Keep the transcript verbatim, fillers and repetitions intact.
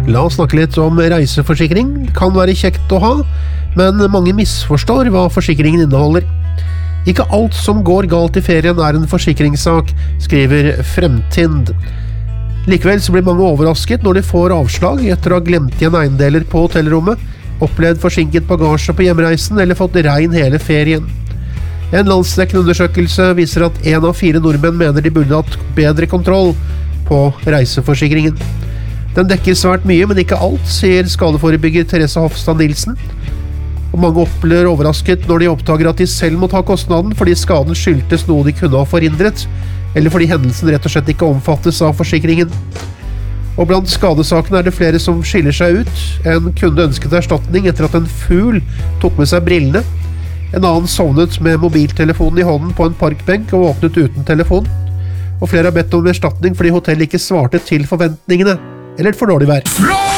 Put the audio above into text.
La oss snakke litt om reiseforsikring. Kan være kjekt å ha, men mange misforstår hva forsikringen inneholder. Ikke alt som går galt i ferien er en forsikringssak, skriver Fremtind. Likevel så blir mange overrasket når de får avslag etter å ha glemt igjen eiendeler på hotellrommet, opplevd forsinket bagasje på hjemreisen eller fått regn hele ferien. En landsdekkende undersøkelse viser at en av fire nordmenn mener de burde hatt bedre kontroll på reiseforsikringen. Den dekker svært mye, men ikke alt, sier skadeforebygger Therese Hofstad Nilsen. Og mange opplever overrasket når de oppdager at de selv må ta kostnaden fordi skaden skyldtes noe de kunne ha forhindret, eller fordi hendelsen rett og slett ikke omfattes av forsikringen. Og blant skadesakene er det flere som skiller seg ut. En kunde ønsket erstatning etter at en fugl tok med seg brillene. En annen sovnet med mobiltelefonen i hånden på en parkbenk og våknet uten telefon. Og flere har bedt om erstatning fordi hotellet ikke svarte til forventningene, eller et for dårlig vær.